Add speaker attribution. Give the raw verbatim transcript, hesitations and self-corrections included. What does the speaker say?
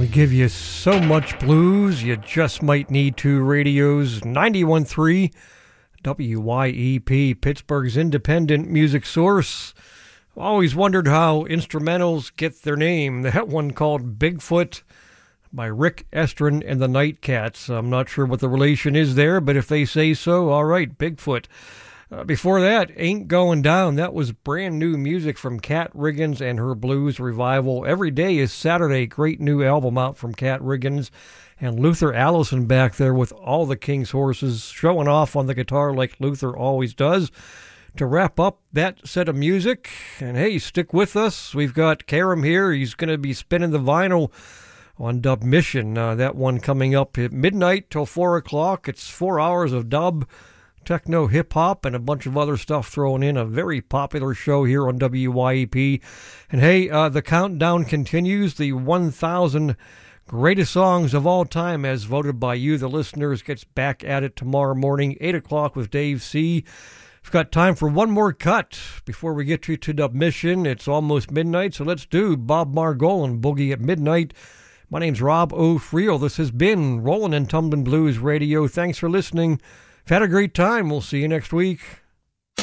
Speaker 1: We give you so much blues, you just might need to. Radio's ninety-one point three W Y E P, Pittsburgh's independent music source. Always wondered how instrumentals get their name. That one called Bigfoot by Rick Estrin and the Nightcats. I'm not sure what the relation is there, but if they say so, all right, Bigfoot. Uh, before that, Ain't Going Down. That was brand new music from Kat Riggins and her blues revival. Every Day is Saturday. Great new album out from Kat Riggins. And Luther Allison back there with all the King's horses, showing off on the guitar like Luther always does. To wrap up that set of music, and hey, stick with us. We've got Karam here. He's going to be spinning the vinyl on Dub Mission. Uh, that one coming up at midnight till four o'clock. It's four hours of dub, techno, hip-hop, and a bunch of other stuff thrown in. A very popular show here on W Y E P. And hey, uh, the countdown continues. The one thousand greatest songs of all time, as voted by you, the listeners, gets back at it tomorrow morning, eight o'clock with Dave C. We've got time for one more cut before we get to, to Dub Mission. It's almost midnight, so let's do Bob Margolin, Boogie at Midnight. My name's Rob O'Friel. This has been Rollin' and Tumblin' Blues Radio. Thanks for listening. I've had a great time. We'll see you next week.